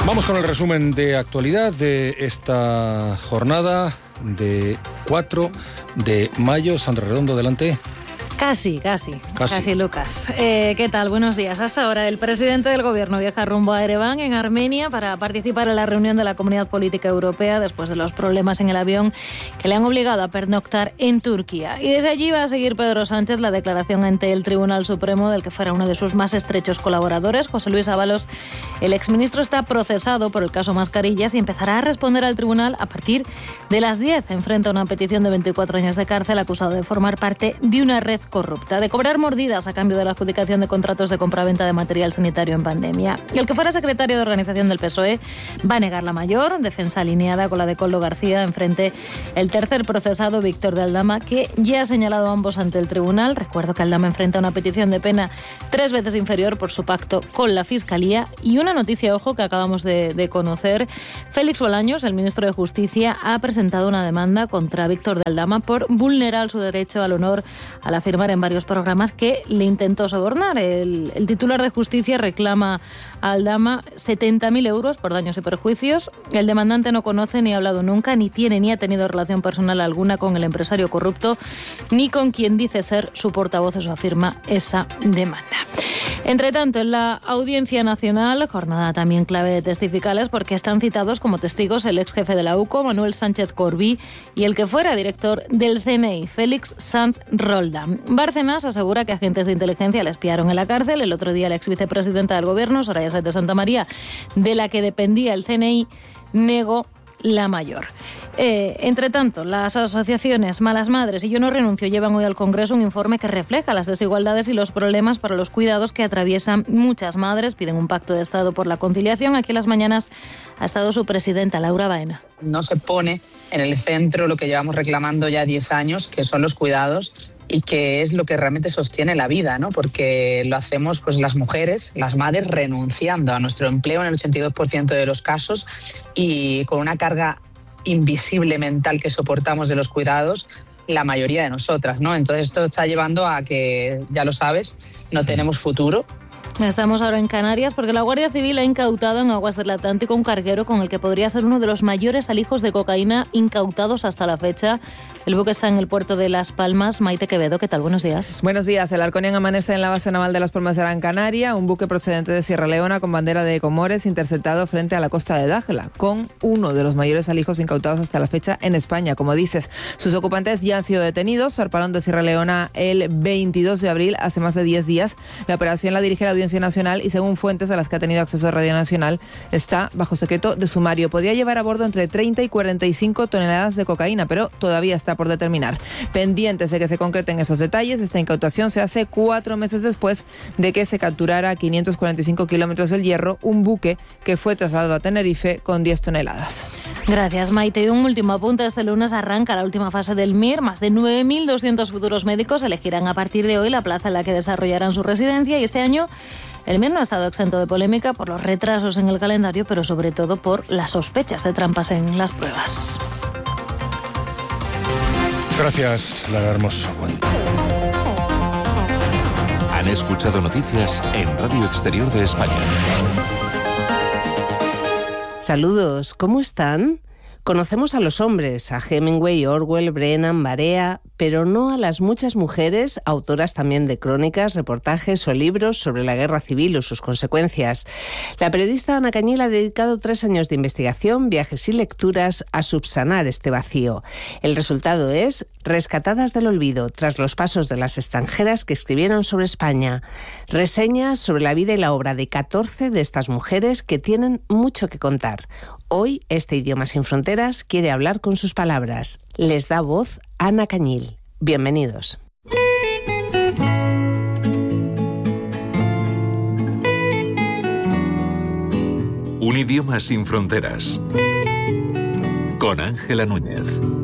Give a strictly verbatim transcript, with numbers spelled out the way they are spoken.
Vamos con el resumen de actualidad de esta jornada de cuatro de mayo. Sandra Redondo, adelante. Casi, casi, casi, casi Lucas. Eh, ¿Qué tal? Buenos días. Hasta ahora el presidente del gobierno viaja rumbo a Ereván, en Armenia, para participar en la reunión de la Comunidad Política Europea después de los problemas en el avión que le han obligado a pernoctar en Turquía. Y desde allí va a seguir Pedro Sánchez la declaración ante el Tribunal Supremo del que fuera uno de sus más estrechos colaboradores, José Luis Ábalos. El exministro está procesado por el caso Mascarillas y empezará a responder al tribunal a partir de las diez. Enfrenta una petición de veinticuatro años de cárcel, acusado de formar parte de una red corrupta, de cobrar mordidas a cambio de la adjudicación de contratos de compraventa de material sanitario en pandemia. El que fuera secretario de organización del P S O E va a negar la mayor, defensa alineada con la de Koldo García. Enfrente el tercer procesado, Víctor de Aldama, que ya ha señalado a ambos ante el tribunal. Recuerdo que Aldama enfrenta una petición de pena tres veces inferior por su pacto con la Fiscalía. Y una noticia, ojo, que acabamos de, de conocer: Félix Bolaños, el ministro de Justicia, ha presentado una demanda contra Víctor de Aldama por vulnerar su derecho al honor al afirmar en varios programas que le intentó sobornar. El, el titular de Justicia reclama a Aldama setenta mil euros por daños y perjuicios. El demandante no conoce ni ha hablado nunca, ni tiene ni ha tenido relación personal alguna con el empresario corrupto, ni con quien dice ser su portavoz. Eso afirma esa demanda. Entre tanto, en la Audiencia Nacional, jornada también clave de testificales, porque están citados como testigos el ex jefe de la U C O, Manuel Sánchez Corbí, y el que fuera director del C N I, Félix Sanz Roldán. Bárcenas asegura que agentes de inteligencia le espiaron en la cárcel. El otro día la ex vicepresidenta del Gobierno, Soraya Sáenz de Santamaría, de la que dependía el C N I, negó la mayor. Eh, entre tanto, las asociaciones Malas Madres y Yo No Renuncio llevan hoy al Congreso un informe que refleja las desigualdades y los problemas para los cuidados que atraviesan muchas madres. Piden un pacto de Estado por la conciliación. Aquí en las mañanas ha estado su presidenta, Laura Baena. No se pone en el centro lo que llevamos reclamando ya diez años, que son los cuidados, y que es lo que realmente sostiene la vida, ¿no? Porque lo hacemos pues las mujeres, las madres, renunciando a nuestro empleo en el ochenta y dos por ciento de los casos y con una carga invisible mental que soportamos de los cuidados la mayoría de nosotras, ¿no? Entonces esto está llevando a que, ya lo sabes, no tenemos futuro. Estamos ahora en Canarias porque la Guardia Civil ha incautado en aguas del Atlántico un carguero con el que podría ser uno de los mayores alijos de cocaína incautados hasta la fecha. El buque está en el puerto de Las Palmas. Maite Quevedo, ¿qué tal? Buenos días. Buenos días. El Arconian amanece en la base naval de Las Palmas de Gran Canaria, un buque procedente de Sierra Leona con bandera de Comores interceptado frente a la costa de Dájela, con uno de los mayores alijos incautados hasta la fecha en España. Como dices, sus ocupantes ya han sido detenidos, zarparon de Sierra Leona el veintidós de abril, hace más de diez días. La operación la dirige la Audiencia Nacional y, según fuentes a las que ha tenido acceso a Radio Nacional, está bajo secreto de sumario. Podría llevar a bordo entre treinta y cuarenta y cinco toneladas de cocaína, pero todavía está por determinar. Pendientes de que se concreten esos detalles, esta incautación se hace cuatro meses después de que se capturara a quinientos cuarenta y cinco kilómetros del Hierro un buque que fue trasladado a Tenerife con diez toneladas. Gracias, Maite. Y un último apunte. Este lunes arranca la última fase del M I R. Más de nueve mil doscientos futuros médicos elegirán a partir de hoy la plaza en la que desarrollarán su residencia, y este año el M I R no ha estado exento de polémica por los retrasos en el calendario, pero sobre todo por las sospechas de trampas en las pruebas. Gracias, Lara Hermoso. Han escuchado noticias en Radio Exterior de España. Saludos, ¿cómo están? Conocemos a los hombres, a Hemingway, Orwell, Brennan, Barea, pero no a las muchas mujeres, autoras también de crónicas, reportajes o libros sobre la guerra civil o sus consecuencias. La periodista Ana Cañil ha dedicado tres años de investigación, viajes y lecturas a subsanar este vacío. El resultado es Rescatadas del olvido, tras los pasos de las extranjeras que escribieron sobre España. Reseñas sobre la vida y la obra de catorce de estas mujeres que tienen mucho que contar. Hoy, este Idioma sin Fronteras quiere hablar con sus palabras. Les da voz Ana Cañil. Bienvenidos. Un Idioma sin Fronteras. Con Ángela Núñez.